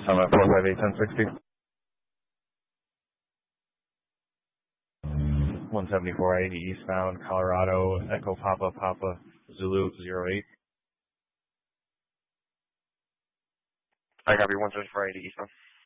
Summit 458 1060. 17480 eastbound, Colorado, Echo Papa Papa, Zulu 08. I got your 17480 eastbound.